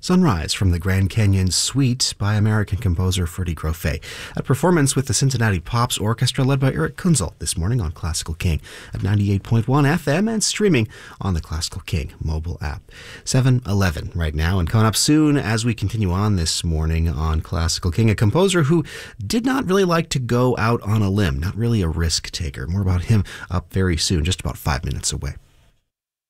Sunrise from the Grand Canyon Suite by American composer Freddie Grofé. A performance with the Cincinnati Pops Orchestra led by Eric Kunzel this morning on Classical King at 98.1 FM and streaming on the Classical King mobile app. 7:11 right now, and coming up soon as we continue on this morning on Classical King, a composer who did not really like to go out on a limb, not really a risk taker. More about him up very soon, just about 5 minutes away.